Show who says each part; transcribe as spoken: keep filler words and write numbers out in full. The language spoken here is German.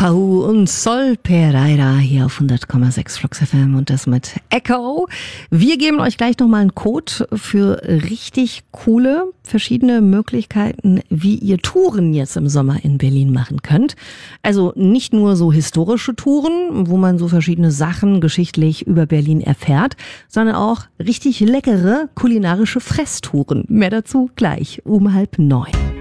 Speaker 1: Pau und Sol Pereira hier auf hundert Komma sechs Flux F M und das mit Echo. Wir geben euch gleich nochmal einen Code für richtig coole verschiedene Möglichkeiten, wie ihr Touren jetzt im Sommer in Berlin machen könnt. Also nicht nur so historische Touren, wo man so verschiedene Sachen geschichtlich über Berlin erfährt, sondern auch richtig leckere kulinarische Fresstouren. Mehr dazu gleich um halb neun.